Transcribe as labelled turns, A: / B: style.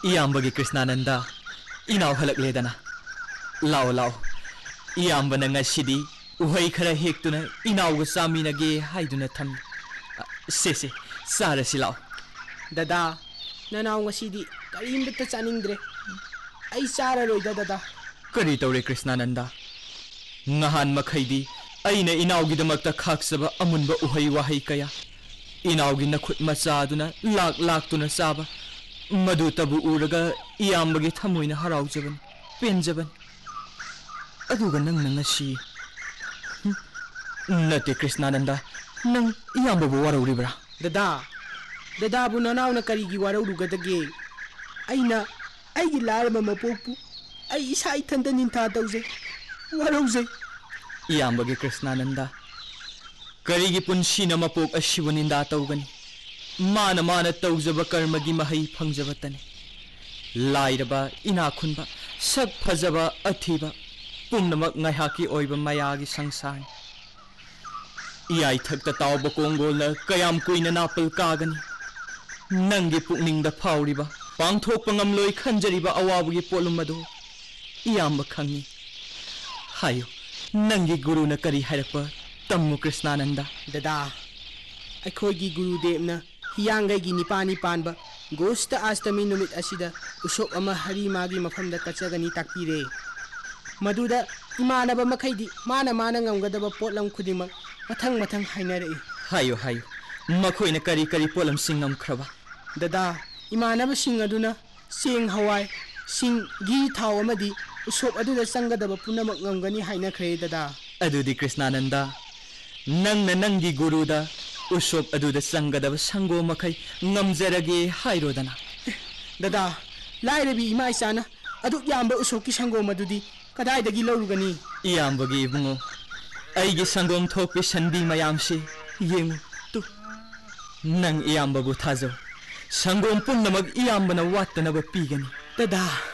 A: ꯏꯌꯥꯝꯕꯒꯤ ꯀ꯭ꯔꯤꯁꯅꯥꯅꯟꯗ ꯏꯅꯥꯎ ꯍꯜꯂꯛꯂꯦꯗꯅ ꯂꯥꯎ ꯂꯥꯎ ꯏꯌꯥꯝꯕꯅ ꯉꯁꯤꯗꯤ ꯎꯍꯩ ꯈꯔ ꯍꯦꯛꯇꯨꯅ ꯏꯅꯥꯎꯒ ꯆꯥꯃꯤꯟꯅꯒꯦ ꯍꯥꯏꯗꯨꯅ ꯊꯝꯃꯤ ꯁꯦ ꯆꯥꯔꯁꯤ ꯂꯥꯎ
B: ꯗꯗꯥ ꯅꯅꯥꯎ ꯉꯁꯤꯗꯤ ꯀꯔꯤꯝꯇ ꯆꯥꯅꯤꯡꯗ꯭ꯔꯦ ꯑꯩ ꯆꯥꯔꯔꯣꯏꯗ ꯗꯗꯥ
A: ꯀꯔꯤ ꯇꯧꯔꯦ ꯀ꯭ꯔꯤꯁꯅꯥꯅꯟꯗ ꯉꯍꯥꯟ ꯃꯈꯩꯗꯤ ꯑꯩꯅ ꯏꯅꯥꯎꯒꯤꯗꯃꯛꯇ ꯈꯥꯛꯆꯕ ꯑꯃꯨꯟꯕ ꯎꯍꯩ ꯋꯥꯍꯩ ꯀꯌꯥ ꯏꯅꯥꯎꯒꯤ ꯅꯈꯨꯠ ꯃꯆꯥꯗꯨꯅ ꯂꯥꯛꯇꯨꯅ ꯆꯥꯕ ꯃꯗꯨꯇꯕꯨ ꯎꯔꯒ ꯏꯌꯥꯝꯕꯒꯤ ꯊꯃꯣꯏꯅ ꯍꯔꯥꯎꯖꯕꯅꯤ ꯄꯦꯟꯖꯕꯅꯤ ꯑꯗꯨꯒ ꯅꯪꯅ ꯉꯁꯤ ꯅꯠꯇꯦ ꯀ꯭ꯔꯤꯁꯅꯥꯅꯟꯗ ꯅꯪ ꯏꯌꯥꯝꯕꯕꯨ ꯋꯥꯔꯧꯔꯤꯕ꯭ꯔꯥ
B: ꯗꯗꯥꯕꯨ ꯅꯅꯥꯎꯅ ꯀꯔꯤꯒꯤ ꯋꯥꯔꯧꯔꯨꯒꯗꯒꯦ ꯑꯩꯅ ꯑꯩꯒꯤ ꯂꯥꯏꯔꯕ ꯃꯄꯣꯛꯄꯨ ꯑꯩ ꯏꯁꯥ ꯏꯊꯟꯇ ꯅꯤꯡꯊꯥ ꯇꯧꯖꯩ ꯋꯥꯔꯧꯖꯩ
A: ꯏꯌꯥꯝꯕꯒꯤ ꯀ꯭ꯔꯤꯁꯅꯥꯅꯟꯗ ꯀꯔꯤꯒꯤ ꯄꯨꯟꯁꯤꯅ ꯃꯄꯣꯛ ꯑꯁꯤꯕꯨ ꯅꯤꯟꯗꯥ ꯇꯧꯒꯅꯤ ꯃꯥꯅ ꯇꯧꯖꯕ ꯀꯔꯃꯒꯤ ꯃꯍꯩ ꯐꯪꯖꯕꯇꯅꯤ ꯂꯥꯏꯔꯕ ꯏꯅꯥꯈꯨꯟꯕ ꯁꯛ ꯐꯖꯕ ꯑꯊꯤꯕ ꯄꯨꯝꯅꯃꯛ ꯉꯥꯏꯍꯥꯛꯀꯤ ꯑꯣꯏꯕ ꯃꯌꯥꯒꯤ ꯁꯪꯁꯥꯔꯅꯤ ꯏꯌꯥꯏꯊꯛꯇ ꯇꯥꯎꯕ ꯀꯣꯡꯒꯣꯜꯅ ꯀꯌꯥꯝ ꯀꯨꯏꯅ ꯅꯥꯄꯜ ꯀꯥꯒꯅꯤ ꯅꯪꯒꯤ ꯄꯨꯛꯅꯤꯡꯗ ꯐꯥꯎꯔꯤꯕ ꯄꯥꯡꯊꯣꯛꯄ ꯉꯝꯂꯣꯏ ꯈꯟꯖꯔꯤꯕ ꯑꯋꯥꯕꯒꯤ ꯄꯣꯠꯂꯨꯝ ꯑꯗꯨ ꯏꯌꯥꯝꯕ ꯈꯪꯉꯤ ꯍꯥꯏꯌꯨ ꯅꯪꯒꯤ ꯒꯨꯔꯨꯅ ꯀꯔꯤ ꯍꯥꯏꯔꯛꯄ ꯇꯝꯃꯨ ꯀ꯭ꯔꯤꯁꯅꯥꯅꯟꯗ
B: ꯗꯗꯥ ꯑꯩꯈꯣꯏꯒꯤ ꯒꯨꯔꯨꯗꯦꯕꯅ ꯍꯤꯌꯥꯡꯒꯩꯒꯤ ꯅꯤꯄꯥꯅꯤ ꯄꯥꯟꯕ ꯒꯣꯁꯇ ꯑꯥꯁꯇꯃꯤ ꯅꯨꯃꯤꯠ ꯑꯁꯤꯗ ꯎꯁꯣꯞ ꯑꯃ ꯍꯔꯤꯃꯥꯒꯤ ꯃꯐꯝꯗ ꯀꯠꯆꯒꯅꯤ ꯇꯥꯛꯄꯤꯔꯦ ꯃꯗꯨꯗ ꯏꯃꯥꯟꯅꯕ ꯃꯈꯩꯗꯤ ꯃꯥꯅ ꯉꯝꯒꯗꯕ ꯄꯣꯠꯂꯝ ꯈꯨꯗꯤꯡꯃꯛ ꯃꯊꯪ ꯍꯥꯏꯅꯔꯛꯏ
A: ꯍꯥꯏꯌꯨ ꯃꯈꯣꯏꯅ ꯀꯔꯤ ꯄꯣꯠꯂꯝꯁꯤꯡ ꯉꯝꯈ꯭ꯔꯕ
B: ꯗꯗꯥ ꯏꯃꯥꯟꯅꯕꯁꯤꯡ ꯑꯗꯨꯅ ꯆꯦꯡ ꯍꯋꯥꯏ ꯁꯤꯡ ꯘꯤ ꯊꯥꯎ ꯑꯃꯗꯤ ꯎꯁꯣꯞ ꯑꯗꯨꯗ ꯆꯪꯒꯗꯕ ꯄꯨꯝꯅꯃꯛ ꯉꯝꯒꯅꯤ ꯍꯥꯏꯅꯈ꯭ꯔꯦ ꯗꯗꯥ
A: ꯑꯗꯨꯗꯤ ꯀ꯭ꯔꯤꯁꯅꯥꯅꯟꯗ ꯅꯪꯅ ꯅꯪꯒꯤ ꯒꯨꯔꯨꯗ ꯎꯁꯣꯞ ꯑꯗꯨꯗ ꯆꯪꯒꯗꯕ ꯁꯪꯒꯣꯝ ꯃꯈꯩ ꯉꯝꯖꯔꯒꯦ ꯍꯥꯏꯔꯣꯗꯅ
B: ꯗꯗꯥ ꯂꯥꯏꯔꯕꯤ ꯏꯃꯥ ꯏꯆꯥꯅ ꯑꯗꯨꯛ ꯌꯥꯝꯕ ꯎꯁꯣꯞꯀꯤ ꯁꯪꯒꯣꯝ ꯑꯗꯨꯗꯤ ꯀꯗꯥꯏꯗꯒꯤ ꯂꯧꯔꯨꯒꯅꯤ
A: ꯏꯌꯥꯝꯕꯒꯤ ꯏꯕꯨꯡꯉꯣ ꯑꯩꯒꯤ ꯁꯪꯒꯣꯝ ꯊꯣꯛꯄꯤ ꯁꯟꯕꯤ ꯃꯌꯥꯝꯁꯤ ꯌꯦꯡꯉꯨ ꯇꯨ ꯅꯪ ꯏꯌꯥꯝꯕꯕꯨ ꯊꯥꯖꯧ ꯁꯪꯒꯣꯝ ꯄꯨꯝꯅꯃꯛ ꯏꯌꯥꯝꯕꯅ ꯋꯥꯠꯇꯅꯕ ꯄꯤꯒꯅꯤ
B: ꯗꯗꯥ